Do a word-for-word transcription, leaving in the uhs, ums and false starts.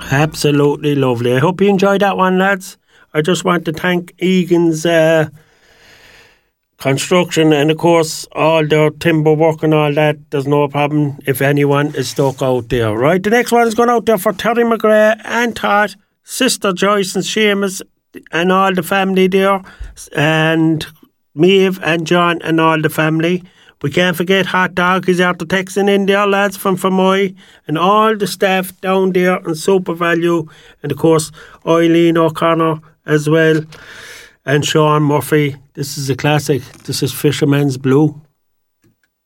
Absolutely lovely. I hope you enjoyed that one, lads. I just want to thank Egan's uh, construction and, of course, all their timber work and all that. There's no problem if anyone is stuck out there. Right, the next one is going out there for Terry McGrath and Todd, Sister Joyce and Seamus and all the family there, and Maeve and John and all the family. We can't forget Hot Dog, he's after texting in there, lads, from Fermoy, and all the staff down there on Super Value, and of course Eileen O'Connor as well, and Sean Murphy. This is a classic. This is Fisherman's Blue.